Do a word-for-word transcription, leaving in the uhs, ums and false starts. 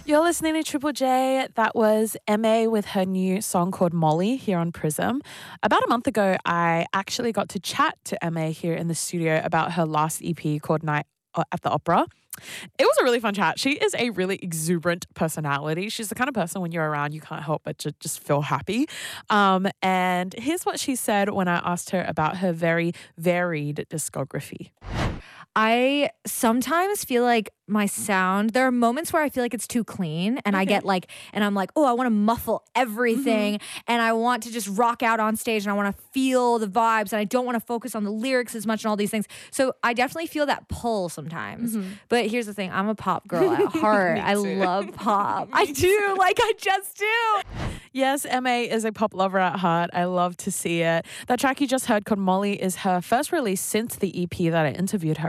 You're listening to Triple J. That was M A with her new song called Molly here on Prism. About a month ago, I actually got to chat to M A here in the studio about her last E P called Night at the Opera. It was a really fun chat. She is a really exuberant personality. She's the kind of person when you're around, you can't help but to just feel happy. Um, and here's what she said when I asked her about her very varied discography. I sometimes feel like my sound, there are moments where I feel like it's too clean and okay. I get like, and I'm like, oh, I want to muffle everything mm-hmm. and I want to just rock out on stage and I want to feel the vibes and I don't want to focus on the lyrics as much and all these things. So I definitely feel that pull sometimes. Mm-hmm. But here's the thing, I'm a pop girl at heart. I love pop. I do, like I just do. Yes, M A is a pop lover at heart. I love to see it. That track you just heard called Molly is her first release since the E P that I interviewed her